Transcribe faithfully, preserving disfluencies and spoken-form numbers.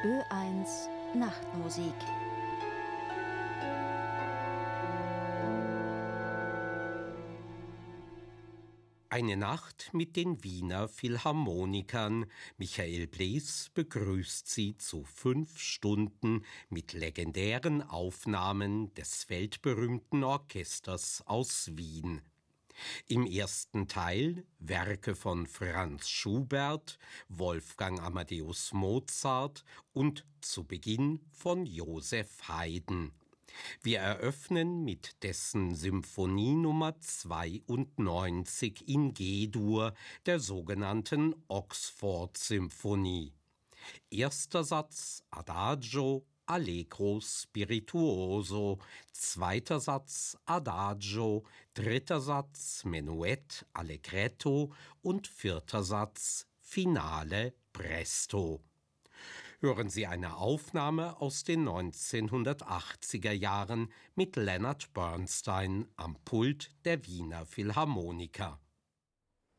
Ö eins Nachtmusik. Eine Nacht mit den Wiener Philharmonikern. Michael Blees begrüßt Sie zu fünf Stunden mit legendären Aufnahmen des weltberühmten Orchesters aus Wien. Im ersten Teil Werke von Franz Schubert, Wolfgang Amadeus Mozart und zu Beginn von Joseph Haydn. Wir eröffnen mit dessen Symphonie Nummer zweiundneunzig in G-Dur, der sogenannten Oxford-Symphonie. Erster Satz Adagio, Allegro spirituoso, zweiter Satz Adagio, dritter Satz Menuett allegretto und vierter Satz Finale presto. Hören Sie eine Aufnahme aus den neunzehnhundertachtziger Jahren mit Leonard Bernstein am Pult der Wiener Philharmoniker.